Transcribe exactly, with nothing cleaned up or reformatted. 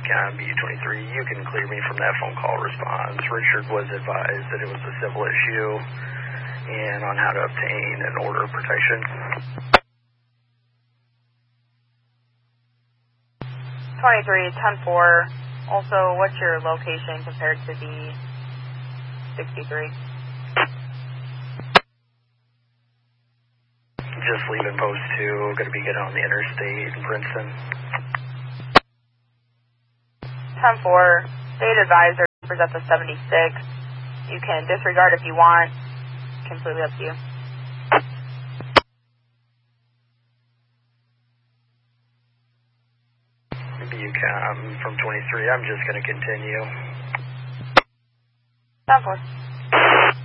Buchan B twenty-three, you can clear me from that phone call response. Richard was advised that it was a civil issue and on how to obtain an order of protection. twenty-three, ten four. Also, what's your location compared to the sixty-three? Just leaving post two, going to be getting on the interstate in Princeton. ten four, state advisor is at the seventy-six. You can disregard if you want. Completely up to you. Buchan from twenty-three, I'm just going to continue. ten four.